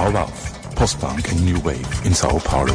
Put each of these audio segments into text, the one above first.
Now Love, Post-Punk and New Wave in Sao Paulo.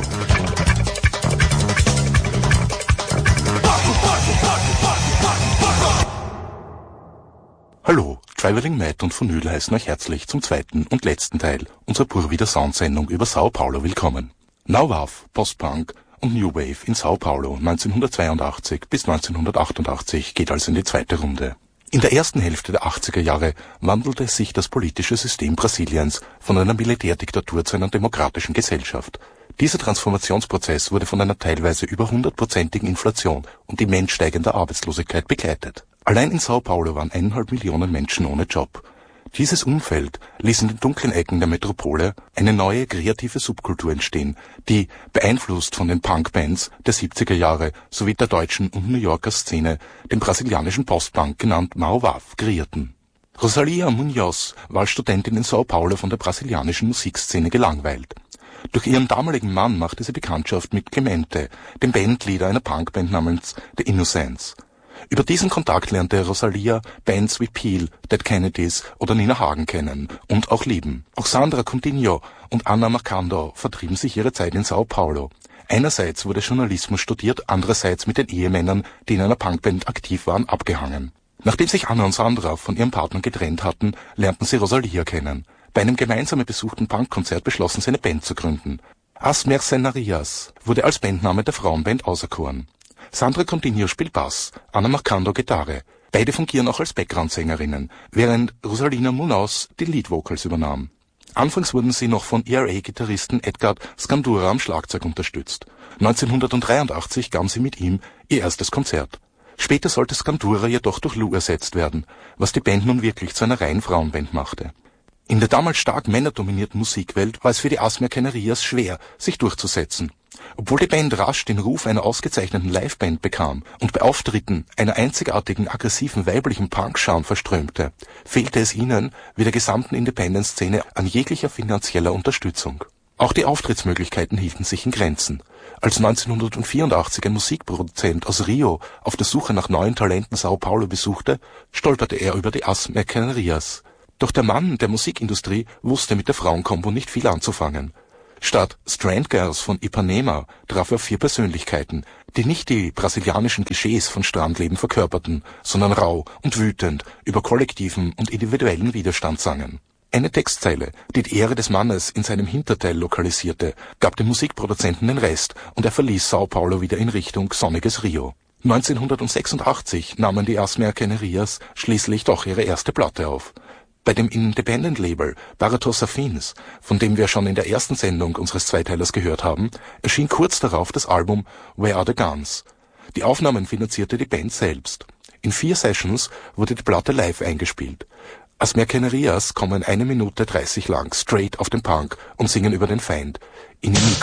Hallo, Traveling Matt und Vinyl heißen euch herzlich zum zweiten und letzten Teil unserer Pur Vida Sound Sendung über Sao Paulo willkommen. Now Love, Post-Punk und New Wave in Sao Paulo 1982 bis 1988 geht also in die zweite Runde. In der ersten Hälfte der 80er Jahre wandelte sich das politische System Brasiliens von einer Militärdiktatur zu einer demokratischen Gesellschaft. Dieser Transformationsprozess wurde von einer teilweise über 100%igen Inflation und immens steigender Arbeitslosigkeit begleitet. Allein in Sao Paulo waren 1,5 Millionen Menschen ohne Job. Dieses Umfeld ließ in den dunklen Ecken der Metropole eine neue kreative Subkultur entstehen, die, beeinflusst von den Punkbands der 70er Jahre sowie der deutschen und New Yorker Szene, den brasilianischen Postpunk genannt Mauvav kreierten. Rosalia Munoz war als Studentin in Sao Paulo von der brasilianischen Musikszene gelangweilt. Durch ihren damaligen Mann machte sie Bekanntschaft mit Clemente, dem Bandleader einer Punkband namens The Innocents. Über diesen Kontakt lernte Rosalia Bands wie Peel, Dead Kennedys oder Nina Hagen kennen und auch lieben. Auch Sandra Coutinho und Ana Macondo vertrieben sich ihre Zeit in Sao Paulo. Einerseits wurde Journalismus studiert, andererseits mit den Ehemännern, die in einer Punkband aktiv waren, abgehangen. Nachdem sich Anna und Sandra von ihrem Partner getrennt hatten, lernten sie Rosalia kennen. Bei einem gemeinsam besuchten Punkkonzert beschlossen sie eine Band zu gründen. As Mercenarias wurde als Bandname der Frauenband auserkoren. Sandra Coutinho spielt Bass, Ana Macondo Gitarre. Beide fungieren auch als Background-Sängerinnen, während Rosalina Munoz die Lead-Vocals übernahm. Anfangs wurden sie noch von ERA-Gitarristen Edgar Scandura am Schlagzeug unterstützt. 1983 gaben sie mit ihm ihr erstes Konzert. Später sollte Scandura jedoch durch Lou ersetzt werden, was die Band nun wirklich zu einer reinen Frauenband machte. In der damals stark männerdominierten Musikwelt war es für die As Mercenarias schwer, sich durchzusetzen. Obwohl die Band rasch den Ruf einer ausgezeichneten Liveband bekam und bei Auftritten einer einzigartigen, aggressiven weiblichen Punk-Charme verströmte, fehlte es ihnen, wie der gesamten Independent-Szene, an jeglicher finanzieller Unterstützung. Auch die Auftrittsmöglichkeiten hielten sich in Grenzen. Als 1984 ein Musikproduzent aus Rio auf der Suche nach neuen Talenten Sao Paulo besuchte, stolperte er über die As Mercenarias. Doch der Mann der Musikindustrie wusste mit der Frauenkombo nicht viel anzufangen. Statt Strand Girls von Ipanema traf er auf 4 Persönlichkeiten, die nicht die brasilianischen Klischees von Strandleben verkörperten, sondern rau und wütend über kollektiven und individuellen Widerstand sangen. Eine Textzeile, die die Ehre des Mannes in seinem Hinterteil lokalisierte, gab dem Musikproduzenten den Rest und er verließ Sao Paulo wieder in Richtung sonniges Rio. 1986 nahmen die As Mercenarias schließlich doch ihre erste Platte auf. Bei dem Independent-Label Baratos Affins, von dem wir schon in der ersten Sendung unseres Zweiteilers gehört haben, erschien kurz darauf das Album Where Are the Guns? Die Aufnahmen finanzierte die Band selbst. In 4 Sessions wurde die Platte live eingespielt. As Mercenarias kommen 1 Minute 30 lang straight auf den Punk und singen über den Feind. Inimigo.